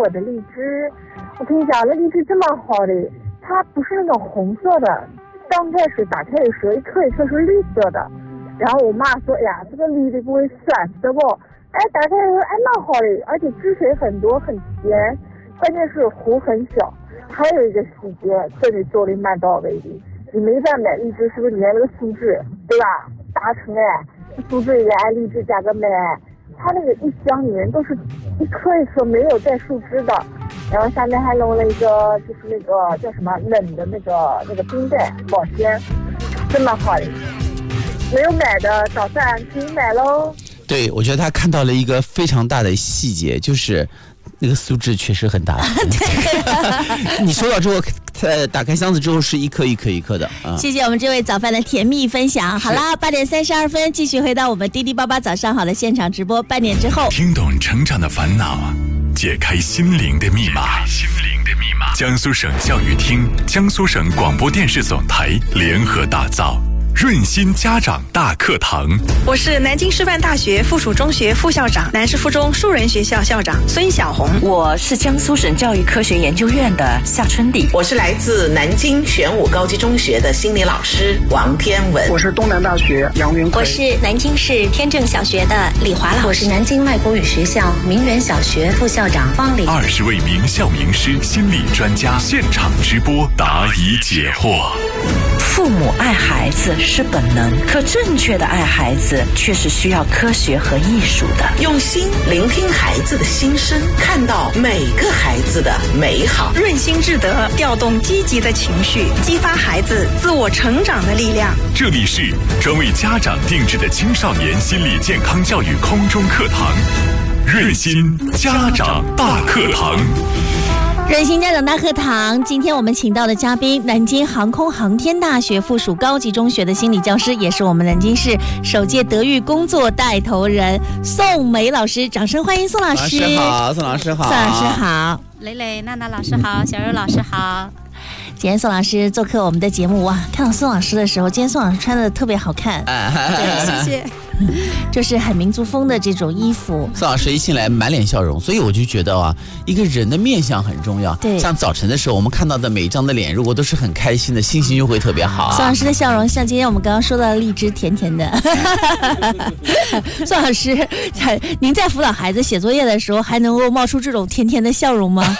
我的荔枝。我跟你讲，那荔枝这么好的，它不是那种红色的，刚开始打开的时候一颗一颗是绿色的。然后我妈说：“哎呀，这个绿的不会酸死的不？”哎，打开的时候哎蛮好的，而且汁水很多很甜，关键是核很小。还有一个细节，这里做的蛮到位的。你没在买荔枝，是不是连那个树枝，对吧？打成树枝也按荔枝价格卖，它那个一箱里面都是一颗一颗没有带树枝的，然后下面还弄了一个就是那个叫什么冷的那个冰袋保鲜，真蛮好的。没有买的早饭可以买喽。 对，我觉得他看到了一个非常大的细节，就是那个素质确实很大。你收到之后，打开箱子之后是一颗一颗一颗的啊。 谢谢我们这位早饭的甜蜜分享。好啦，8点32分，继续回到我们滴滴爸爸早上好的现场直播。半点之后， 听懂成长的烦恼，解开心灵的密码。江苏省教育厅、江苏省广播电视总台联合打造润心家长大课堂。 我是南京师范大学附属中学副校长、南师附中树人学校校长孙小红。 我是江苏省教育科学研究院的夏春丽。 我是来自南京玄武高级中学的心理老师王天文。 我是东南大学杨云奎。 我是南京市天正小学的李华老师。 我是南京外国语学校明园小学副校长方玲。 20位名校名师、心理专家现场直播答疑解惑。 父母爱孩子是本能，可正确的爱孩子却是需要科学和艺术的。 用心聆听孩子的心声，看到每个孩子的美好。 润心智德，调动积极的情绪，激发孩子自我成长的力量。 这里是专为家长定制的青少年心理健康教育空中课堂，润心家长大课堂。 润心家长大课堂，今天我们请到的嘉宾，南京航空航天大学附属高级中学的心理教师，也是我们南京市首届德育工作带头人宋梅老师，掌声欢迎宋老师。 宋老师好。 宋老师好。 蕾蕾、娜娜老师好，小柔老师好。 今天宋老师做客我们的节目，哇，看到宋老师的时候，今天宋老师穿的特别好看。 对，谢谢。 就是很民族风的这种衣服。 宋老师一进来满脸笑容，所以我就觉得一个人的面相很重要。 对， 像早晨的时候，我们看到的每一张的脸，如果都是很开心的，心情就会特别好。 宋老师的笑容，像今天我们刚刚说到的荔枝，甜甜的。宋老师，您在辅导孩子写作业的时候，还能够冒出这种甜甜的笑容吗？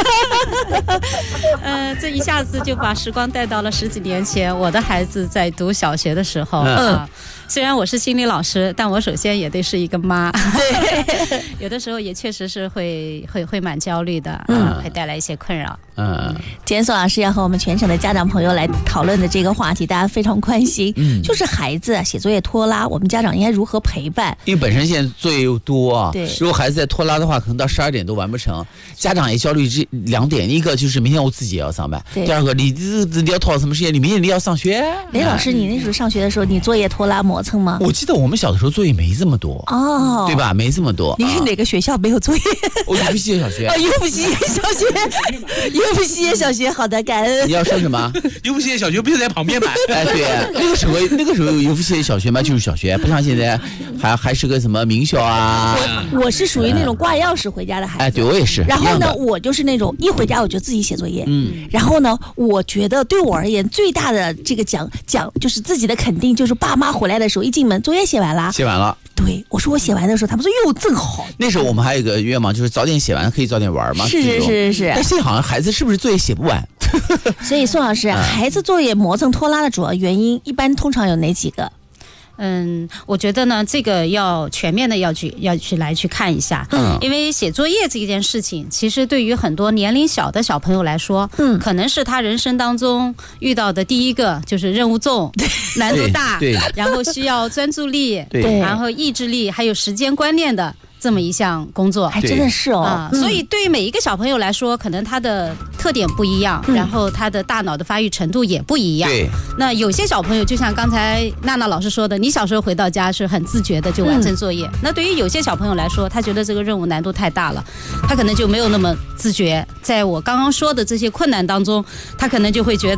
这一下子就把时光带到了10几年前，我的孩子在读小学的时候。虽然我是心理老师，但我首先也得是一个妈。对，有的时候也确实是会蛮焦虑的，会带来一些困扰。 今天宋老师要和我们全省的家长朋友来讨论的这个话题，大家非常关心，就是孩子写作业拖拉，我们家长应该如何陪伴？ 因为本身现在作业又多， 对， 如果孩子在拖拉的话，可能到12点都完不成。家长也焦虑这2点，一个就是明天我自己也要上班，第二个你要拖到什么时间？你明天你要上学。 雷老师，你那时候上学的时候，你作业拖拉磨蹭吗？ 我记得我们小的时候作业没这么多对吧？没这么多。 你是哪个学校没有作业？ 我尤福西小学。 尤福西小学，尤福西小学，好的，感恩。 你要说什么？ 尤福西小学不就在旁边吗？ 哎，对，那个时候尤福西小学嘛，就是小学，不像现在还是个什么名校啊。 我是属于那种挂钥匙回家的孩子。 哎，对，我也是。 然后呢，我就是那种一回家我就自己写作业。然后呢，我觉得对我而言最大的这个奖就是自己的肯定，就是爸妈回来的时候一进门，作业写完了。 写完了。 对，我说我写完的时候，他们说哟正好。 那时候我们还有一个愿望，就是早点写完可以早点玩嘛。 是。 但现在好像孩子是不是作业写不完？ 所以宋老师，孩子作业磨蹭拖拉的主要原因，一般通常有哪几个？ 我觉得呢，这个要全面的要去看一下。因为写作业这件事情，其实对于很多年龄小的小朋友来说，可能是他人生当中遇到的第一个就是任务重、难度大，然后需要专注力，然后意志力，还有时间观念的这么一项工作。 还真的是所以对于每一个小朋友来说，可能他的特点不一样，然后他的大脑的发育程度也不一样。那有些小朋友就像刚才娜娜老师说的，你小时候回到家是很自觉的就完成作业，那对于有些小朋友来说，他觉得这个任务难度太大了，他可能就没有那么自觉，在我刚刚说的这些困难当中，他可能就会觉得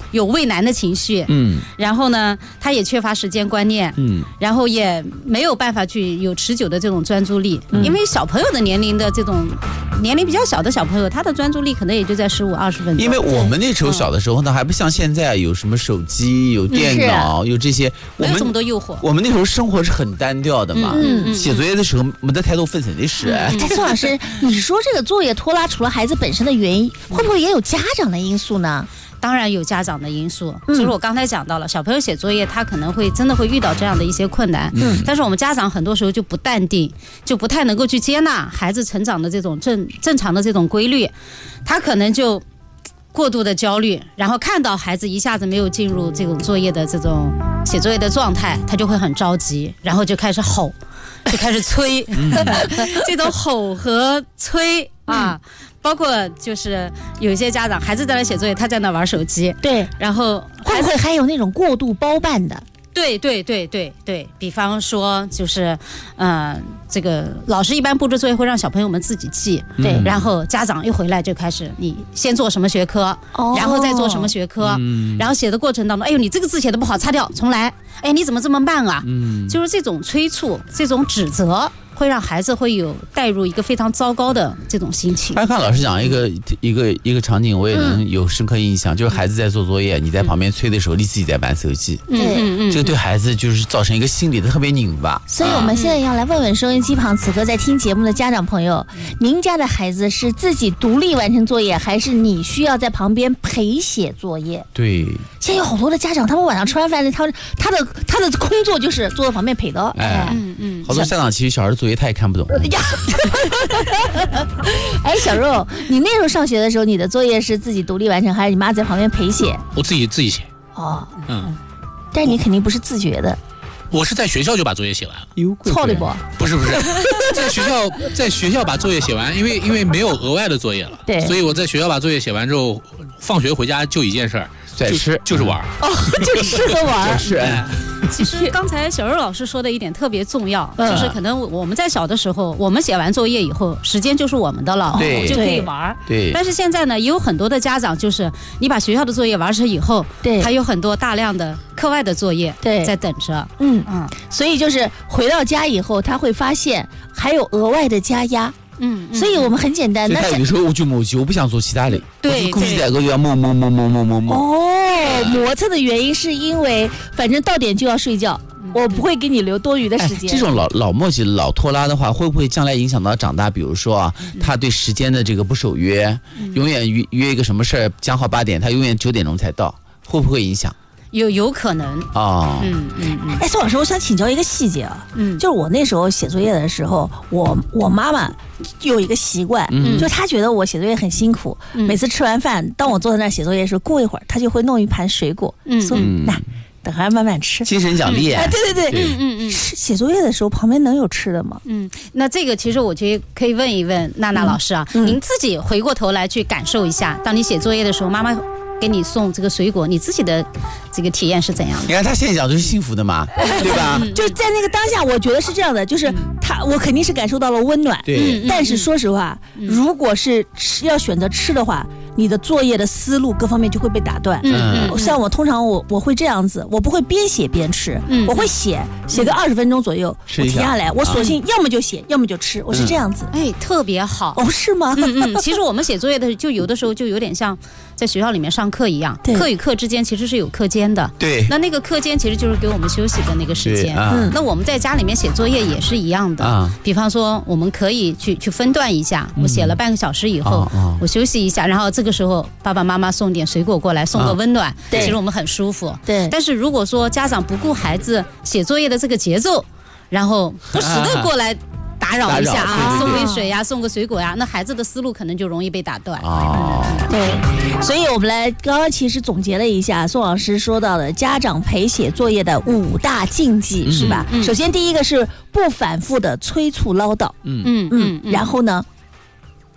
有畏难的情绪，然后呢，他也缺乏时间观念，然后也没有办法去有持久的这种专注力，因为小朋友的年龄的这种年龄比较小的小朋友，他的专注力可能也就在15-20分钟。 因为我们那时候小的时候呢，还不像现在有什么手机、有电脑、有这些， 没有这么多诱惑。 我们那时候生活是很单调的嘛，写作业的时候没得太多分寸的事。 宋老师，你说这个作业拖拉，除了孩子本身的原因，会不会也有家长的因素呢？ 当然有家长的因素，就是我刚才讲到了，小朋友写作业，他可能会真的会遇到这样的一些困难，但是我们家长很多时候就不淡定，就不太能够去接纳孩子成长的这种正常的这种规律，他可能就过度的焦虑，然后看到孩子一下子没有进入这种作业的这种写作业的状态，他就会很着急，然后就开始吼，就开始催，这种吼和催啊。包括就是有一些家长，孩子在那写作业，他在那玩手机， 对， 然后会不会还有那种过度包办的？ 对，比方说就是，这个老师一般布置作业会让小朋友们自己记，对，然后家长一回来就开始，你先做什么学科，然后再做什么学科，然后写的过程当中，哎呦，你这个字写的不好，擦掉，重来，哎，你怎么这么慢啊？就是这种催促，这种指责。会让孩子会有带入一个非常糟糕的这种心情。 看老师讲一个场景，我也能有深刻印象，就是孩子在做作业，你在旁边催的时候，你自己在玩手机。这个对孩子就是造成一个心理的特别拧巴。 所以我们现在要来问问收音机旁此刻在听节目的家长朋友，您家的孩子是自己独立完成作业，还是你需要在旁边陪写作业？ 对， 现在有好多的家长，他们晚上吃完饭，他的工作就是坐在旁边陪的。 好多家长其实小孩的作业他也看不懂。 哎，小肉，你那时候上学的时候，你的作业是自己独立完成，还是你妈在旁边陪写？ 我自己写。 哦，但是你肯定不是自觉的。 我是在学校就把作业写完了。 错了不？ 不是，在学校把作业写完，因为没有额外的作业了， 对， 所以我在学校把作业写完之后，放学回家就一件事儿，就是玩。 就吃和玩。 是。 其实刚才小肉老师说的一点特别重要，就是可能我们在小的时候，我们写完作业以后，时间就是我们的了，就可以玩。 对。 但是现在呢，也有很多的家长，就是你把学校的作业完成以后，对，还有很多大量的课外的作业在等着。 所以就是回到家以后，他会发现还有额外的加压。所以我们很简单。 那有时候我就磨叽，我不想做其他的。 对， 估计在个要磨。 磨蹭的原因是因为反正到点就要睡觉，我不会给你留多余的时间。 这种老磨叽、老拖拉的话，会不会将来影响到长大？比如说啊，他对时间的这个不守约，永远约一个什么事儿讲好8点，他永远9点钟才到，会不会影响？ 有可能啊。 哎，宋老师，我想请教一个细节啊，就是我那时候写作业的时候，我妈妈有一个习惯，就是她觉得我写作业很辛苦，每次吃完饭，当我坐在那儿写作业的时候，过一会儿她就会弄一盘水果，说那等孩子慢慢吃， 精神奖励。 对，写作业的时候旁边能有吃的吗？ 那这个其实我觉得可以问一问娜娜老师啊，您自己回过头来去感受一下，当你写作业的时候，妈妈给你送这个水果，你自己的这个体验是怎样的？ 你看他现在讲就是幸福的嘛，对吧？ 就在那个当下，我觉得是这样的，就是我肯定是感受到了温暖。 对， 但是说实话，如果是要选择吃的话，你的作业的思路各方面就会被打断。像我通常我会这样子，我不会边写边吃，我会写个20分钟左右，我停下来，我索性要么就写，要么就吃，我是这样子。 哎，特别好。 哦，是吗？ 其实我们写作业的就有的时候就有点像在学校里面上课一样，课与课之间其实是有课间的。 对。 那个课间其实就是给我们休息的那个时间。那我们在家里面写作业也是一样的。比方说，我们可以去分段一下，我写了半个小时以后，我休息一下，然后这个时候爸爸妈妈送点水果过来，送个温暖，其实我们很舒服。 对。 但是如果说家长不顾孩子写作业的这个节奏，然后不时的过来打扰一下啊，送杯水呀，送个水果呀，那孩子的思路可能就容易被打断。 对，所以我们刚刚其实总结了一下宋老师说到的家长陪写作业的5大禁忌，是吧？首先第一个是不反复的催促唠叨。然后呢？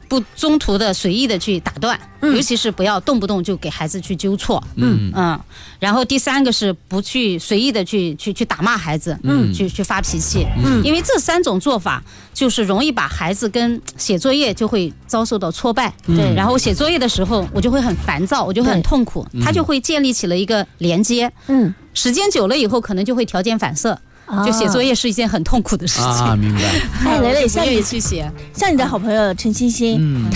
不中途的随意的去打断，尤其是不要动不动就给孩子去纠错。然后第3个是不去随意的去打骂孩子，去发脾气。因为这3种做法就是容易把孩子跟写作业就会遭受到挫败。对，然后写作业的时候我就会很烦躁，我就会很痛苦，他就会建立起了一个连接。时间久了以后，可能就会条件反射。就写作业是一件很痛苦的事情明白。 磊磊，像你去写， 像你的好朋友陈欣欣，